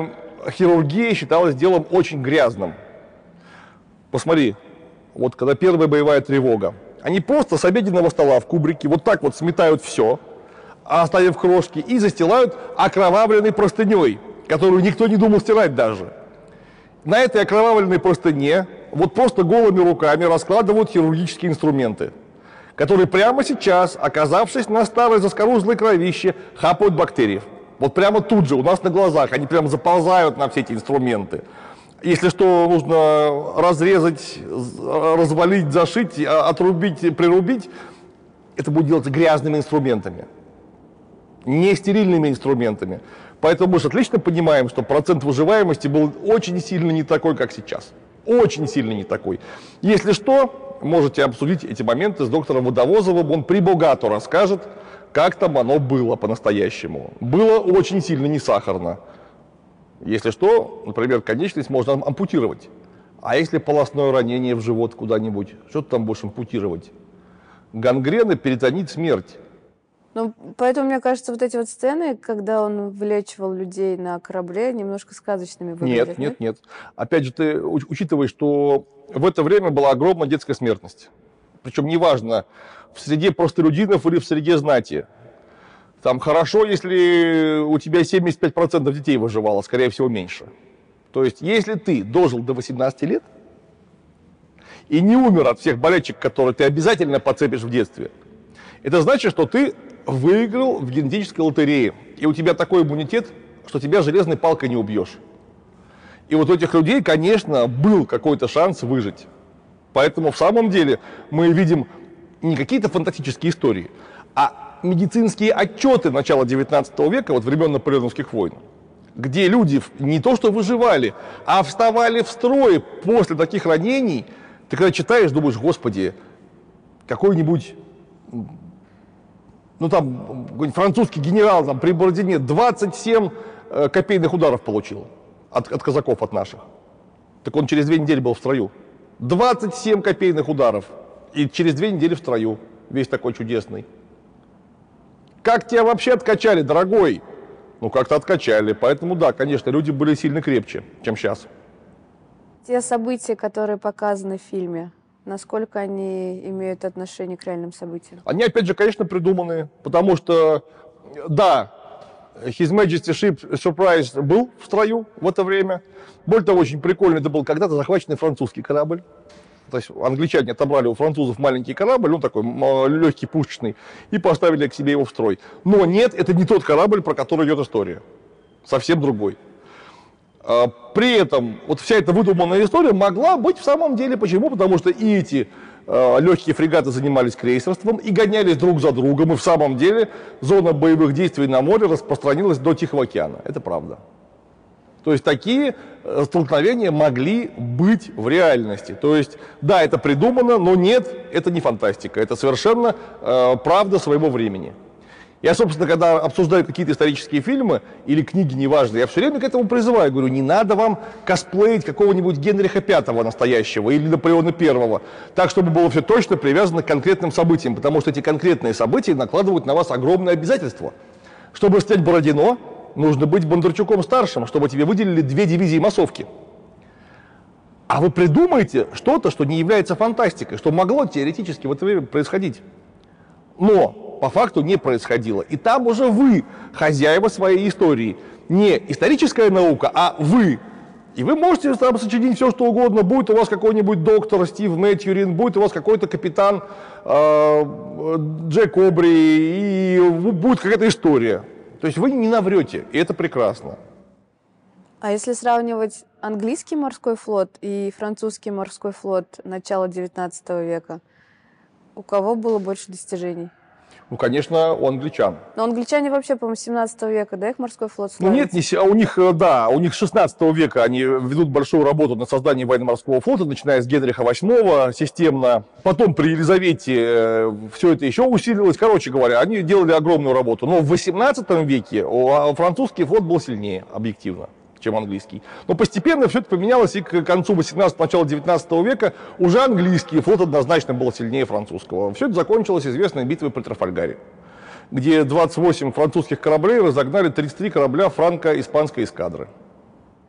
хирургия считалась делом очень грязным. Посмотри, вот когда первая боевая тревога, они просто с обеденного стола в кубрике вот так вот сметают все, оставив крошки, и застилают окровавленной простыней, которую никто не думал стирать даже. На этой окровавленной простыне вот просто голыми руками раскладывают хирургические инструменты, которые прямо сейчас, оказавшись на старой заскорузлой кровище, хапают бактерий. Вот прямо тут же, у нас на глазах, они прямо заползают на все эти инструменты. Если что, нужно разрезать, развалить, зашить, отрубить, прирубить, это будет делаться грязными инструментами, не стерильными инструментами. Поэтому мы же отлично понимаем, что процент выживаемости был очень сильно не такой, как сейчас. Очень сильно не такой. Если что, можете обсудить эти моменты с доктором Водовозовым, он прибогато расскажет, как там оно было по-настоящему. Было очень сильно не сахарно. Если что, например, конечность можно ампутировать. А если полостное ранение в живот куда-нибудь, что ты там будешь ампутировать? Гангрена, перитонит, смерть. Ну, поэтому, мне кажется, вот эти вот сцены, когда он вылечивал людей на корабле, немножко сказочными выглядят. Нет, нет, нет. Опять же, ты учитываешь, что в это время была огромная детская смертность. Причем неважно, в среде простолюдинов или в среде знати. Там хорошо, если у тебя семьдесят пять процентов детей выживало, скорее всего, меньше. То есть, если ты дожил до восемнадцати лет и не умер от всех болячек, которые ты обязательно подцепишь в детстве, это значит, что ты выиграл в генетической лотерее. И у тебя такой иммунитет, что тебя железной палкой не убьешь. И вот у этих людей, конечно, был какой-то шанс выжить. Поэтому в самом деле мы видим не какие-то фантастические истории, а медицинские отчеты начала девятнадцатого века, вот времен наполеоновских войн, где люди не то что выживали, а вставали в строй после таких ранений. Ты когда читаешь, думаешь, господи, какой-нибудь, ну там, французский генерал там, при Бородине двадцать семь э, копейных ударов получил от, от казаков, от наших. Так он через две недели был в строю. двадцать семь копейных ударов. И через две недели в строю. Весь такой чудесный. Как тебя вообще откачали, дорогой? Ну, как-то откачали. Поэтому, да, конечно, люди были сильно крепче, чем сейчас. Те события, которые показаны в фильме, насколько они имеют отношение к реальным событиям? Они, опять же, конечно, придуманы, потому что, да, His Majesty Ship Surprise был в строю в это время. Более того, очень прикольно, это был когда-то захваченный французский корабль. То есть англичане отобрали у французов маленький корабль, он такой легкий, пушечный, и поставили к себе его в строй. Но нет, это не тот корабль, про который идет история. Совсем другой. При этом вот вся эта выдуманная история могла быть в самом деле. Почему? Потому что и эти э, легкие фрегаты занимались крейсерством и гонялись друг за другом. И в самом деле зона боевых действий на море распространилась до Тихого океана. Это правда. То есть такие э, столкновения могли быть в реальности. То есть, да, это придумано, но нет, это не фантастика. Это совершенно э, правда своего времени. Я, собственно, когда обсуждаю какие-то исторические фильмы или книги, неважно, я все время к этому призываю. Говорю, не надо вам косплеить какого-нибудь Генриха Пятого настоящего или Наполеона Первого, так, чтобы было все точно привязано к конкретным событиям, потому что эти конкретные события накладывают на вас огромные обязательства. Чтобы снять Бородино, нужно быть Бондарчуком-старшим, чтобы тебе выделили две дивизии массовки. А вы придумаете что-то, что не является фантастикой, что могло теоретически в это время происходить. Но по факту не происходило. И там уже вы хозяева своей истории. Не историческая наука, а вы. И вы можете там сочинить все, что угодно. Будет у вас какой-нибудь доктор Стив Мэтьюрин, будет у вас какой-то капитан э, Джек Обри, и будет какая-то история. То есть вы не наврете, и это прекрасно. А если сравнивать английский морской флот и французский морской флот начала девятнадцатого века, у кого было больше достижений? Ну, конечно, у англичан. Но англичане вообще, по-моему, с семнадцатого века, да, их морской флот Ну славится? нет, не, а у них, да, у них с шестнадцатого века они ведут большую работу над созданием военно-морского флота, начиная с Генриха восьмого системно. Потом при Елизавете все это еще усилилось. Короче говоря, они делали огромную работу. Но в восемнадцатом веке французский флот был сильнее, объективно, чем английский. Но постепенно все это поменялось, и к концу восемнадцатого, начала девятнадцатого века уже английский флот однозначно был сильнее французского. Все это закончилось известной битвой при Трафальгаре, где двадцать восемь французских кораблей разогнали тридцать три корабля франко-испанской эскадры.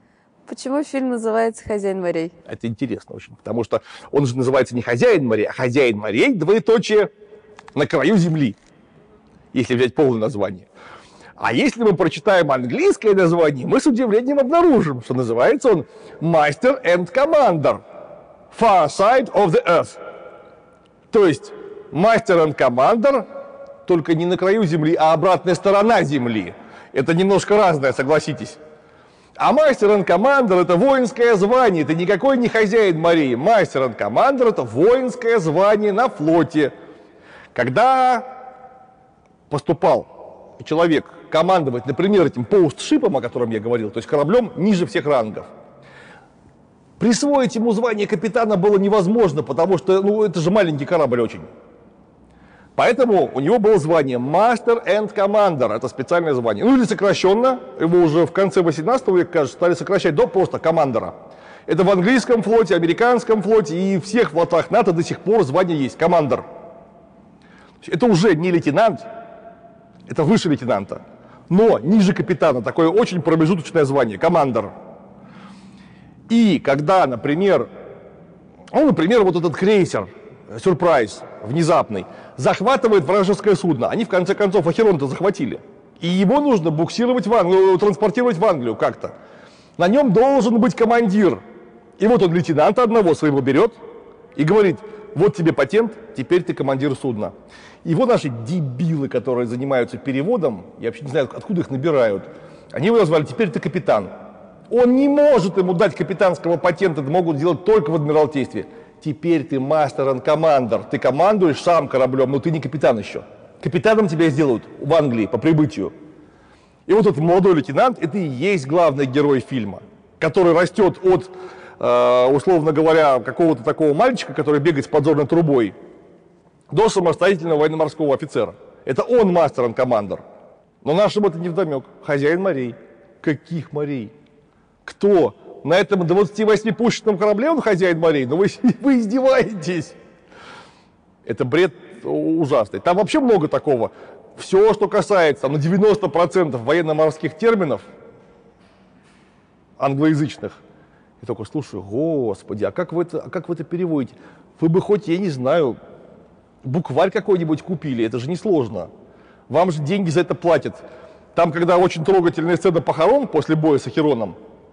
Почему фильм называется «Хозяин морей»? Это интересно очень, потому что он же называется не «Хозяин морей», а «Хозяин морей», двоеточие, на краю земли, если взять полное название. А если мы прочитаем английское название, мы с удивлением обнаружим, что называется он «Master and Commander, Far Side of the Earth». То есть «Master and Commander», только не на краю земли, а обратная сторона земли. Это немножко разное, согласитесь. А мастер и командор — это воинское звание, это никакой не хозяин морей. Мастер и командор — это воинское звание на флоте. Когда поступал человек командовать, например, этим поустшипом, о котором я говорил, то есть кораблем ниже всех рангов, присвоить ему звание капитана было невозможно, потому что, ну, это же маленький корабль очень. Поэтому у него было звание Master and Commander, это специальное звание. Ну или сокращенно, его уже в конце восемнадцатого века, кажется, стали сокращать до просто командора. Это в английском флоте, американском флоте и всех флотах НАТО до сих пор звание есть, командор. Это уже не лейтенант, это выше лейтенанта, но ниже капитана, такое очень промежуточное звание, командор. И когда, например, ну, например, вот этот крейсер, сюрприз, внезапный, захватывает вражеское судно. Они, в конце концов, Ахерон-то захватили. И его нужно буксировать в Англию, транспортировать в Англию как-то. На нем должен быть командир. И вот он лейтенанта одного своего берет и говорит: вот тебе патент, теперь ты командир судна. И вот наши дебилы, которые занимаются переводом, я вообще не знаю, откуда их набирают, они его назвали: теперь ты капитан. Он не может ему дать капитанского патента, это могут делать только в Адмиралтействе. Теперь ты мастер и командор, ты командуешь сам кораблем, но ты не капитан еще. Капитаном тебя сделают в Англии по прибытию. И вот этот молодой лейтенант — это и есть главный герой фильма, который растет от, э, условно говоря, какого-то такого мальчика, который бегает с подзорной трубой, до самостоятельного военно-морского офицера. Это он мастер и командор. Но нашему это невдомек. Хозяин морей. Каких морей? Кто? На этом двадцативосьмипушечном корабле он хозяин морей? Но вы, вы издеваетесь. Это бред ужасный. Там вообще много такого. Все, что касается там, на девяносто процентов военно-морских терминов, англоязычных, я только слушаю: господи, а как вы это, а как вы это переводите? Вы бы хоть, я не знаю, букварь какой-нибудь купили, это же несложно. Вам же деньги за это платят. Там, когда очень трогательная сцена похорон после боя с Ахероном,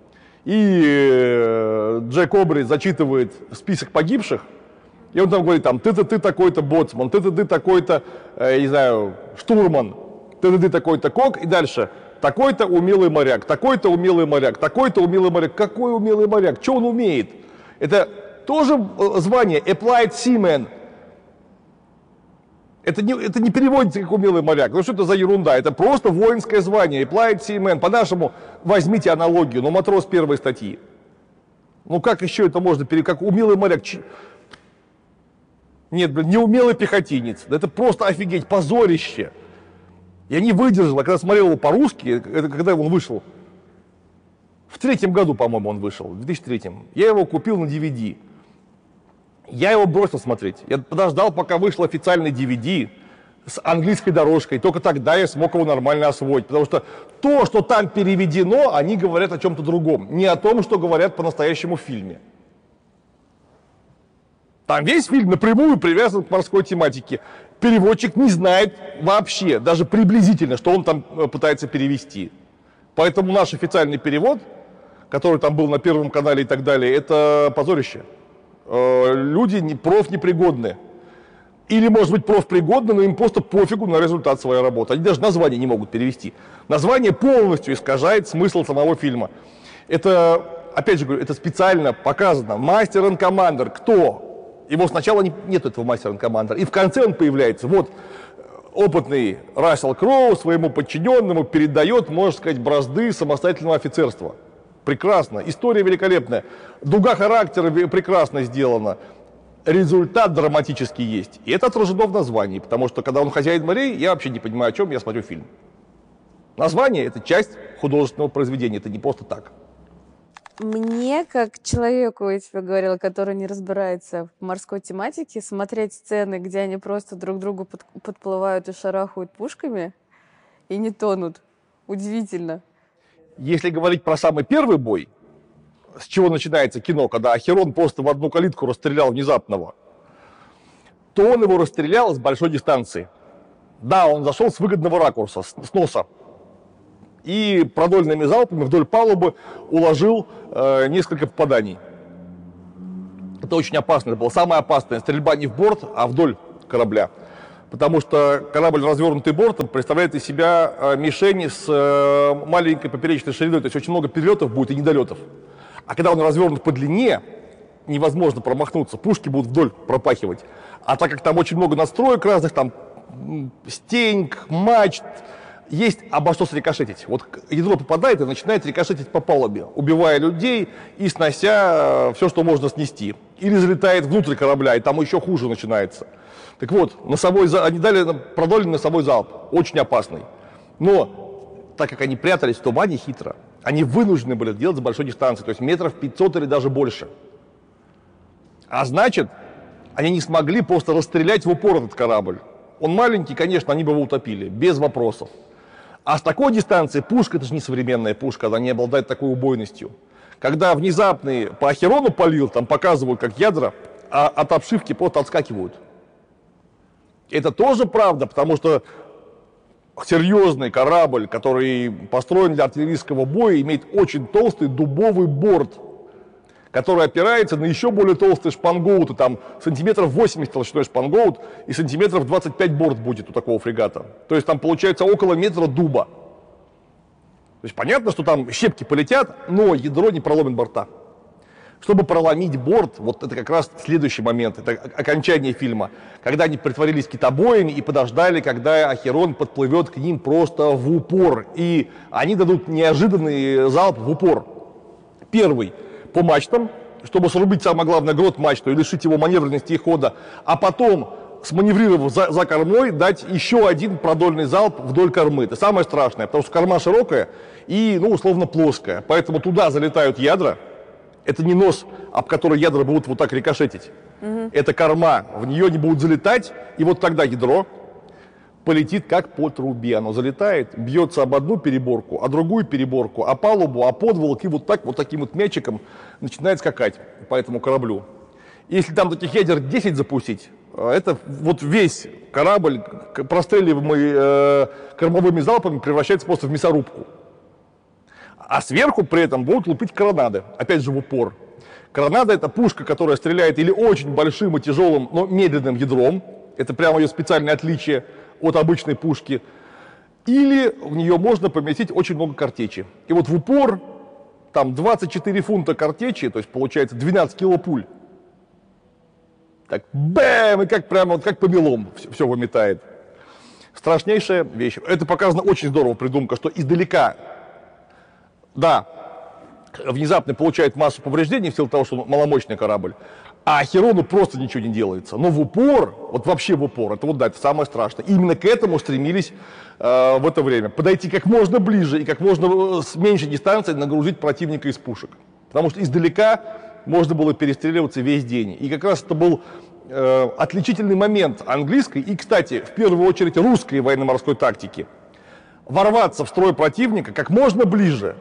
и Джек Обри зачитывает список погибших, и он там говорит: там, ты-то ты такой-то боцман, ты-то ты такой-то, э, не знаю, штурман, ты-то ты такой-то кок, и дальше такой-то умелый моряк, такой-то умелый моряк, такой-то умелый моряк. Какой умелый моряк? Что он умеет? Это тоже звание Applied Seaman. Это не, это не переводится как умелый моряк. Ну что это за ерунда? Это просто воинское звание. Applied Seaman. По-нашему, возьмите аналогию, но матрос первой статьи. Ну как еще это можно перевести? Как умелый моряк? Нет, блин, неумелый пехотинец. Это просто офигеть, позорище. Я не выдержал, я когда смотрел его по-русски, это когда он вышел. В третьем году, по-моему, он вышел, в две тысячи третьем. Я его купил на ди ви ди. Я его бросил смотреть. Я подождал, пока вышел официальный ди ви ди с английской дорожкой. Только тогда я смог его нормально освоить. Потому что то, что там переведено, они говорят о чем-то другом. Не о том, что говорят по-настоящему в фильме. Там весь фильм напрямую привязан к морской тематике. Переводчик не знает вообще, даже приблизительно, что он там пытается перевести. Поэтому наш официальный перевод, который там был на Первом канале и так далее, это позорище. Люди не, профнепригодны. Или, может быть, профпригодны, но им просто пофигу на результат своей работы. Они даже название не могут перевести. Название полностью искажает смысл самого фильма. Это, опять же говорю, это специально показано. Мастер и командор. Кто? Его сначала не, нет этого мастера и командора. И в конце он появляется. Вот опытный Рассел Кроу своему подчиненному передает, можно сказать, бразды самостоятельного офицерства. Прекрасно. История великолепная. Дуга характера прекрасно сделана. Результат драматический есть. И это отражено в названии. Потому что, когда он хозяин морей, я вообще не понимаю, о чем я смотрю фильм. Название — это часть художественного произведения. Это не просто так. Мне, как человеку, я тебе говорила, который не разбирается в морской тематике, смотреть сцены, где они просто друг другу под, подплывают и шарахают пушками и не тонут, удивительно. Если говорить про самый первый бой, с чего начинается кино, когда Ахерон просто в одну калитку расстрелял внезапного, то он его расстрелял с большой дистанции. Да, он зашел с выгодного ракурса, с, с носа. И продольными залпами вдоль палубы уложил э, несколько попаданий. Это очень опасно. Это была самая опасная стрельба не в борт, а вдоль корабля. Потому что корабль, развернутый бортом, представляет из себя э, мишени с э, маленькой поперечной шириной. То есть очень много перелетов будет и недолетов. А когда он развернут по длине, невозможно промахнуться. Пушки будут вдоль пропахивать. А так как там очень много настроек разных, там стенг, мачт, есть обо что срикошетить. Вот ядро попадает и начинает рикошетить по палубе, убивая людей и снося все, что можно снести. Или залетает внутрь корабля, и там еще хуже начинается. Так вот, носовой залп, они дали продольный носовой залп, очень опасный. Но так как они прятались в тумане хитро, они вынуждены были делать с большой дистанции, то есть метров пятьсот или даже больше. А значит, они не смогли просто расстрелять в упор этот корабль. Он маленький, конечно, они бы его утопили, без вопросов. А с такой дистанции пушка, это же не современная пушка, она не обладает такой убойностью. Когда внезапный по Ахерону полил, там показывают, как ядра а от обшивки просто отскакивают. Это тоже правда, потому что серьезный корабль, который построен для артиллерийского боя, имеет очень толстый дубовый борт, который опирается на еще более толстые шпангоуты, там сантиметров восемьдесят толщиной шпангоут и сантиметров двадцать пять борт будет у такого фрегата. То есть там получается около метра дуба. То есть понятно, что там щепки полетят, но ядро не проломит борта. Чтобы проломить борт, вот это как раз следующий момент, это окончание фильма, когда они притворились китобоями и подождали, когда Ахерон подплывет к ним просто в упор. И они дадут неожиданный залп в упор. Первый по мачтам, чтобы срубить, самое главное, грот мачту и лишить его маневренности и хода, а потом, сманеврировав за, за кормой, дать еще один продольный залп вдоль кормы. Это самое страшное, потому что корма широкая и, ну, условно, плоская. Поэтому туда залетают ядра. Это не нос, об который ядра будут вот так рикошетить. Угу. Это корма, в нее они будут залетать, и вот тогда ядро полетит как по трубе. Оно залетает, бьется об одну переборку, а другую переборку, а палубу, а подволок, и вот так, вот таким вот мячиком начинает скакать по этому кораблю. Если там таких ядер десять запустить, это вот весь корабль, простреливаемый э, кормовыми залпами, превращается просто в мясорубку. А сверху при этом будут лупить коронады, опять же в упор. Коронада — это пушка, которая стреляет или очень большим и тяжелым, но медленным ядром. Это прямо ее специальное отличие от обычной пушки. Или в нее можно поместить очень много картечи. И вот в упор там двадцать четыре фунта картечи, то есть получается двенадцать кило пуль. Так бэм, и как прямо вот как помелом все, все выметает. Страшнейшая вещь. Это показано очень здорово, придумка, что издалека, да, внезапно получает массу повреждений в силу того, что маломощный корабль, а Ахерону просто ничего не делается. Но в упор, вот вообще в упор, это вот да, это самое страшное. И именно к этому стремились э, в это время. Подойти как можно ближе и как можно с меньшей дистанции нагрузить противника из пушек. Потому что издалека можно было перестреливаться весь день. И как раз это был э, отличительный момент английской и, кстати, в первую очередь русской военно-морской тактики. Ворваться в строй противника как можно ближе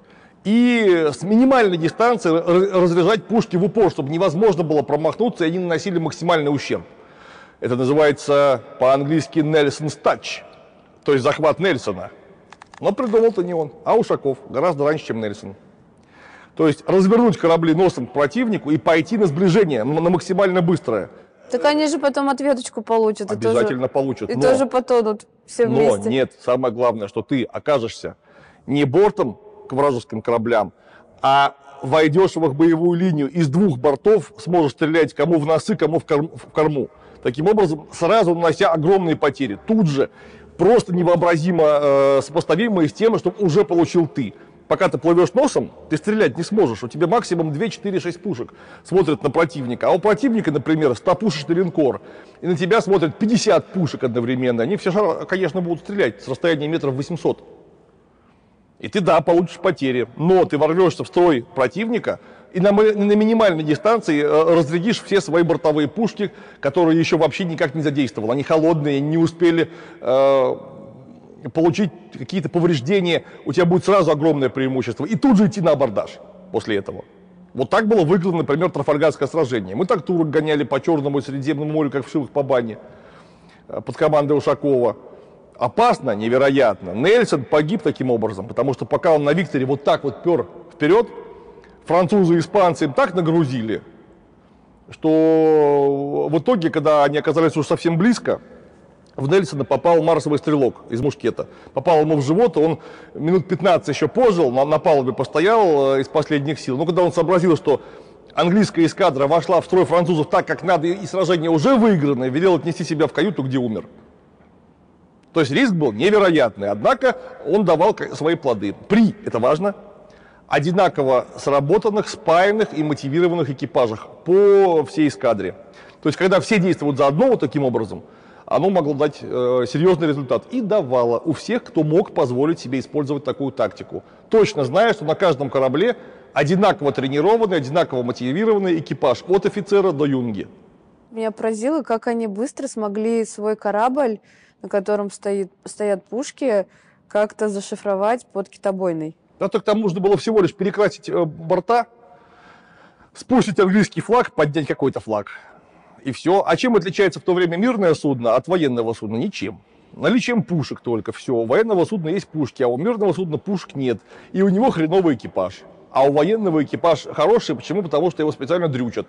и с минимальной дистанции разряжать пушки в упор, чтобы невозможно было промахнуться, и они наносили максимальный ущерб. Это называется по-английски Nelson's touch, то есть захват Нельсона. Но придумал-то не он, а Ушаков, гораздо раньше, чем Нельсон. То есть развернуть корабли носом к противнику и пойти на сближение, на максимально быстрое. Так они же потом ответочку получат. Обязательно и тоже, получат. И но, тоже потонут все вместе. Но нет, самое главное, что ты окажешься не бортом к вражеским кораблям, а войдешь в их боевую линию, из двух бортов сможешь стрелять кому в носы, кому в, корм, в корму. Таким образом, сразу нанося огромные потери. Тут же просто невообразимо э, сопоставимые с тем, что уже получил ты. Пока ты плывешь носом, ты стрелять не сможешь. У тебя максимум два, четыре, шесть пушек смотрят на противника. А у противника, например, стопушечный линкор. И на тебя смотрят пятьдесят пушек одновременно. Они все, конечно, будут стрелять с расстояния метров восемьсот. И ты, да, получишь потери. Но ты ворвешься в строй противника и на, на минимальной дистанции разрядишь все свои бортовые пушки, которые еще вообще никак не задействовал. Они холодные, не успели э, получить какие-то повреждения. У тебя будет сразу огромное преимущество. И тут же идти на абордаж после этого. Вот так было выиграно, например, Трафальгарское сражение. Мы так турок гоняли по Черному и Средиземному морю, как вшивых по бане, под командой Ушакова. Опасно, невероятно. Нельсон погиб таким образом, потому что пока он на Викторе вот так вот пер вперед, французы и испанцы им так нагрузили, что в итоге, когда они оказались уже совсем близко, в Нельсона попал марсовый стрелок из мушкета. Попал ему в живот, он минут пятнадцать еще пожил, на, на палубе постоял э, из последних сил. Но когда он сообразил, что английская эскадра вошла в строй французов так, как надо, и сражение уже выиграно, велел отнести себя в каюту, где умер. То есть риск был невероятный, однако он давал свои плоды. При, это важно, одинаково сработанных, спаянных и мотивированных экипажах по всей эскадре. То есть когда все действуют заодно вот таким образом, оно могло дать э, серьезный результат. И давало у всех, кто мог позволить себе использовать такую тактику. Точно зная, что на каждом корабле одинаково тренированный, одинаково мотивированный экипаж от офицера до юнги. Меня поразило, как они быстро смогли свой корабль, на котором стоит, стоят пушки, как-то зашифровать под китобойной. А так там нужно было всего лишь перекрасить э, борта, спустить английский флаг, поднять какой-то флаг. И все. А чем отличается в то время мирное судно от военного судна? Ничем. Наличием пушек только, все. У военного судна есть пушки, а у мирного судна пушек нет. И у него хреновый экипаж. А у военного экипаж хороший. Почему? Потому что его специально дрючат.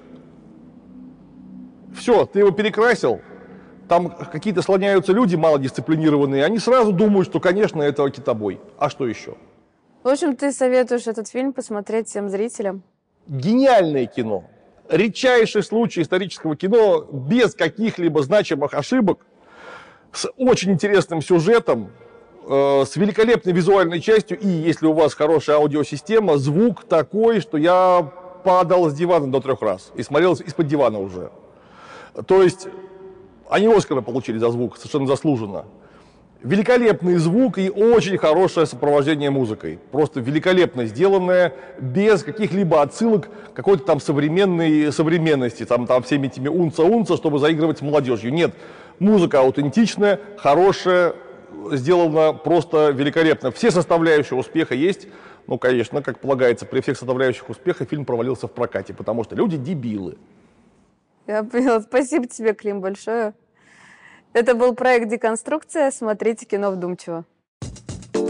Все, ты его перекрасил, там какие-то слоняются люди малодисциплинированные, они сразу думают, что, конечно, это китобой. А что еще? В общем, ты советуешь этот фильм посмотреть всем зрителям? Гениальное кино. Редчайший случай исторического кино без каких-либо значимых ошибок, с очень интересным сюжетом, э, с великолепной визуальной частью и, если у вас хорошая аудиосистема, звук такой, что я падал с дивана до трех раз и смотрел из-под дивана уже. То есть они Оскара получили за звук, совершенно заслуженно. Великолепный звук и очень хорошее сопровождение музыкой. Просто великолепно сделанное, без каких-либо отсылок к какой-то там современной современности, там, там всеми этими унца-унца, чтобы заигрывать с молодежью. Нет, музыка аутентичная, хорошая, сделана просто великолепно. Все составляющие успеха есть. Ну, конечно, как полагается, при всех составляющих успеха фильм провалился в прокате, потому что люди дебилы. Я поняла. Спасибо тебе, Клим, большое. Это был проект «Деконструкция». Смотрите кино вдумчиво.